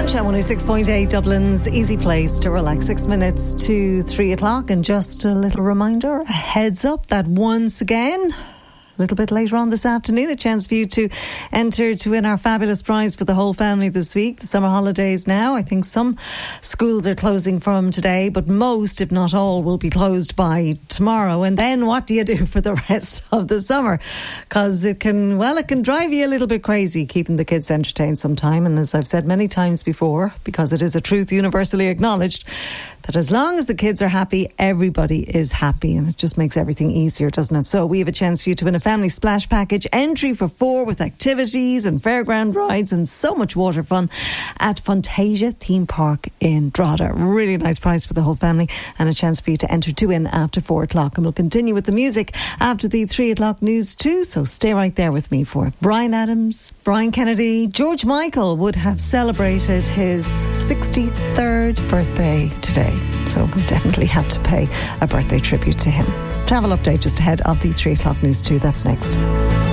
Lunch at 106.8, Dublin's easy place to relax. 6 minutes to 3 o'clock, and just a little reminder, a heads up that once again, a little bit later on this afternoon, a chance for you to enter to win our fabulous prize for the whole family this week. The summer holidays now. I think some schools are closing from today, but most, if not all, will be closed by tomorrow. And then what do you do for the rest of the summer? Because it can drive you a little bit crazy keeping the kids entertained sometime. And as I've said many times before, because it is a truth universally acknowledged, that as long as the kids are happy, everybody is happy, and it just makes everything easier, doesn't it? So we have a chance for you to win a family splash package, entry for 4 with activities and fairground rides and so much water fun at Fantasia Theme Park in Drogheda. Really nice prize for the whole family, and a chance for you to enter to win after 4 o'clock. And we'll continue with the music after the 3 o'clock news too, so stay right there with me for it. Bryan Adams, Brian Kennedy, George Michael would have celebrated his 63rd birthday today. So we'll definitely have to pay a birthday tribute to him. Travel update just ahead of the 3 o'clock news too. That's next.